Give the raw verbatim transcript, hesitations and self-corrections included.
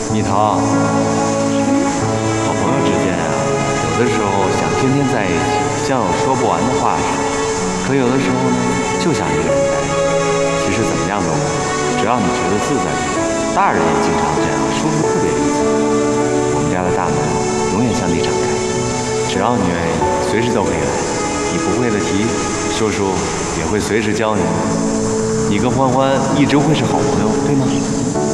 蜜桃，好朋友之间啊，有的时候想天天在一起，像有说不完的话似的；可有的时候呢，就想一个人待着。其实怎么样都可以，只要你觉得自在就好。大人也经常这样，舒服特别理想。我们家的大门永远向你敞开，只要你愿意，随时都可以来。你不会的题，叔叔也会随时教你。你跟欢欢一直会是好朋友，对吗？